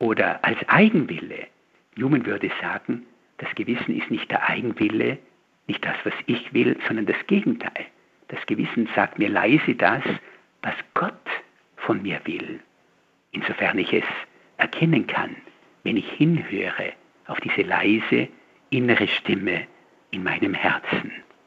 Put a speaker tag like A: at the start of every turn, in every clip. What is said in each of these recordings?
A: oder als Eigenwille. Newman würde sagen, das Gewissen ist nicht der Eigenwille, nicht das, was ich will, sondern das Gegenteil. Das Gewissen sagt mir leise das, was Gott von mir will. Insofern ich es erkennen kann, wenn ich hinhöre auf diese leise innere Stimme in meinem Herzen.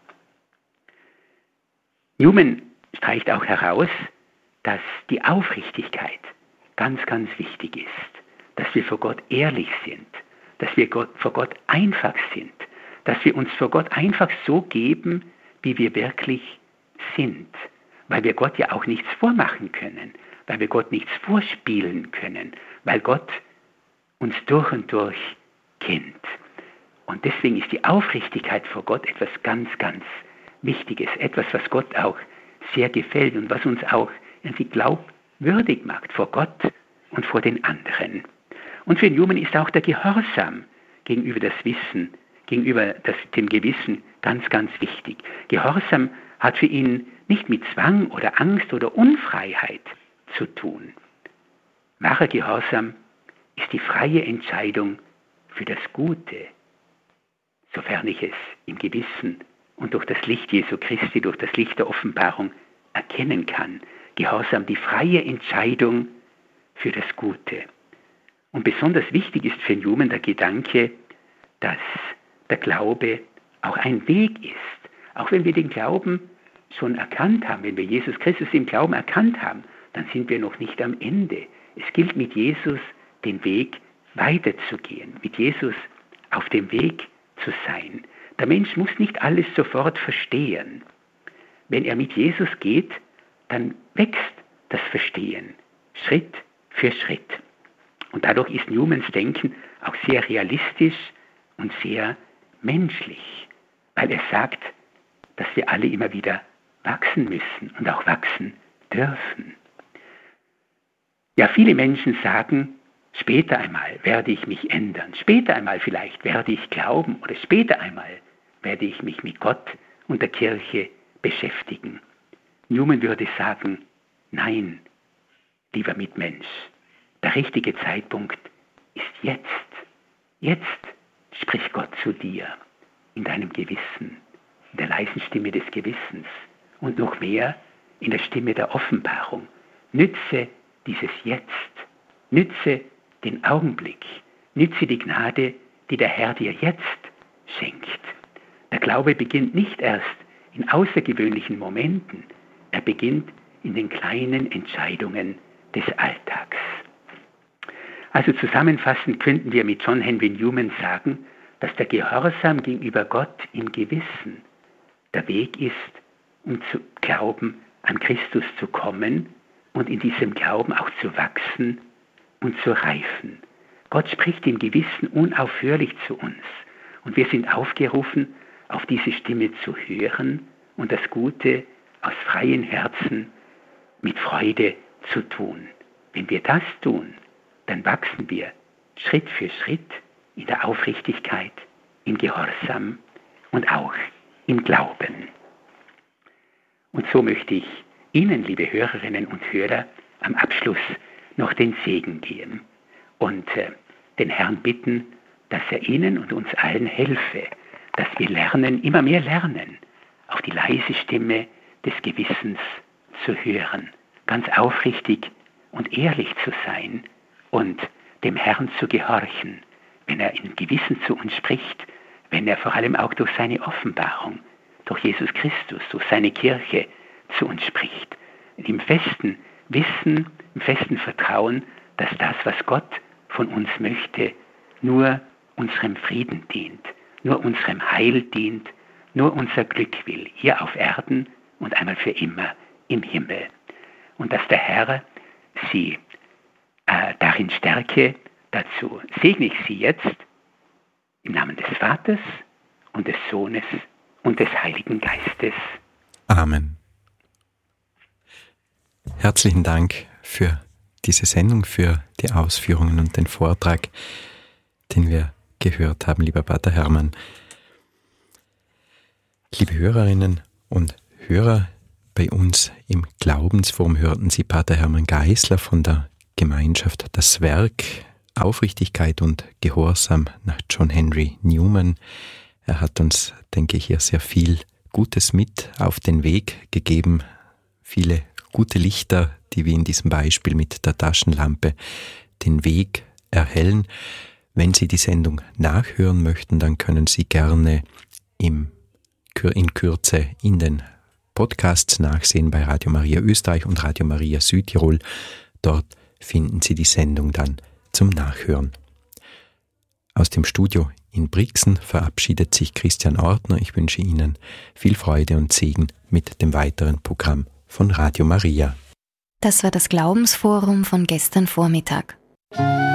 A: Newman streicht auch heraus, dass die Aufrichtigkeit ganz, ganz wichtig ist, dass wir vor Gott ehrlich sind, dass wir vor Gott einfach sind, dass wir uns vor Gott einfach so geben, wie wir wirklich sind, weil wir Gott ja auch nichts vormachen können, weil wir Gott nichts vorspielen können, weil Gott uns durch und durch kennt. Und deswegen ist die Aufrichtigkeit vor Gott etwas ganz, ganz Wichtiges, etwas, was Gott auch sehr gefällt und was uns auch irgendwie glaubwürdig macht vor Gott und vor den anderen. Und für Newman ist auch der Gehorsam gegenüber das Wissen, gegenüber dem Gewissen ganz, ganz wichtig. Gehorsam hat für ihn nicht mit Zwang oder Angst oder Unfreiheit zu tun. Wahrer Gehorsam ist die freie Entscheidung für das Gute, sofern ich es im Gewissen und durch das Licht Jesu Christi, durch das Licht der Offenbarung erkennen kann. Gehorsam, die freie Entscheidung für das Gute. Und besonders wichtig ist für Newman der Gedanke, dass der Glaube auch ein Weg ist. Auch wenn wir den Glauben schon erkannt haben, wenn wir Jesus Christus im Glauben erkannt haben, dann sind wir noch nicht am Ende. Es gilt mit Jesus den Weg weiterzugehen, mit Jesus auf dem Weg zu sein. Der Mensch muss nicht alles sofort verstehen. Wenn er mit Jesus geht, dann wächst das Verstehen Schritt für Schritt. Und dadurch ist Newmans Denken auch sehr realistisch und sehr menschlich, weil er sagt, dass wir alle immer wieder wachsen müssen und auch wachsen dürfen. Ja, viele Menschen sagen, später einmal werde ich mich ändern, später einmal vielleicht werde ich glauben oder später einmal werde ich mich mit Gott und der Kirche beschäftigen. Newman würde sagen, nein, lieber Mitmensch, der richtige Zeitpunkt ist jetzt. Jetzt spricht Gott zu dir in deinem Gewissen, in der leisen Stimme des Gewissens und noch mehr in der Stimme der Offenbarung. Nütze dieses Jetzt, nütze den Augenblick, nütze die Gnade, die der Herr dir jetzt schenkt. Der Glaube beginnt nicht erst in außergewöhnlichen Momenten, er beginnt in den kleinen Entscheidungen des Alltags. Also zusammenfassend könnten wir mit John Henry Newman sagen, dass der Gehorsam gegenüber Gott im Gewissen der Weg ist, um zu glauben, an Christus zu kommen und in diesem Glauben auch zu wachsen und zu reifen. Gott spricht im Gewissen unaufhörlich zu uns und wir sind aufgerufen, auf diese Stimme zu hören und das Gute aus freiem Herzen mit Freude zu tun. Wenn wir das tun, dann wachsen wir Schritt für Schritt in der Aufrichtigkeit, im Gehorsam und auch im Glauben. Und so möchte ich Ihnen, liebe Hörerinnen und Hörer, am Abschluss noch den Segen geben und den Herrn bitten, dass er Ihnen und uns allen helfe, dass wir lernen, immer mehr lernen, auf die leise Stimme des Gewissens zu hören, ganz aufrichtig und ehrlich zu sein und dem Herrn zu gehorchen, wenn er im Gewissen zu uns spricht, wenn er vor allem auch durch seine Offenbarung, durch Jesus Christus, durch seine Kirche zu uns spricht. Im festen Wissen, im festen Vertrauen, dass das, was Gott von uns möchte, nur unserem Frieden dient, nur unserem Heil dient, nur unser Glück will, hier auf Erden und einmal für immer im Himmel. Und dass der Herr Sie darin stärke, dazu segne ich Sie jetzt im Namen des Vaters und des Sohnes und des Heiligen Geistes.
B: Amen. Herzlichen Dank für diese Sendung, für die Ausführungen und den Vortrag, den wir gehört haben, lieber Pater Hermann. Liebe Hörerinnen und Hörer, bei uns im Glaubensforum hörten Sie Pater Hermann Geisler von der Gemeinschaft Das Werk Aufrichtigkeit und Gehorsam nach John Henry Newman. Er hat uns, denke ich, hier sehr viel Gutes mit auf den Weg gegeben. Viele gute Lichter, die wie in diesem Beispiel mit der Taschenlampe den Weg erhellen. Wenn Sie die Sendung nachhören möchten, dann können Sie gerne in Kürze in den Podcasts nachsehen bei Radio Maria Österreich und Radio Maria Südtirol. Dort finden Sie die Sendung dann zum Nachhören. Aus dem Studio in Brixen verabschiedet sich Christian Ortner. Ich wünsche Ihnen viel Freude und Segen mit dem weiteren Programm von Radio Maria.
C: Das war das Glaubensforum von gestern Vormittag.